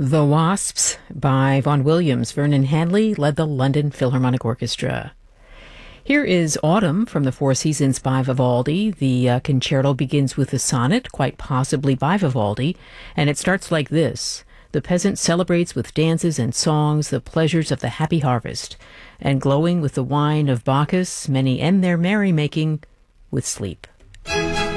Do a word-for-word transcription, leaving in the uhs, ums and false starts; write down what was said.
The Wasps by Vaughan Williams. Vernon Hanley led the London Philharmonic Orchestra. Here is Autumn from the Four Seasons by Vivaldi. The uh, concerto begins with a sonnet, quite possibly by Vivaldi, and it starts like this. The peasant celebrates with dances and songs the pleasures of the happy harvest, and glowing with the wine of Bacchus, many end their merrymaking with sleep.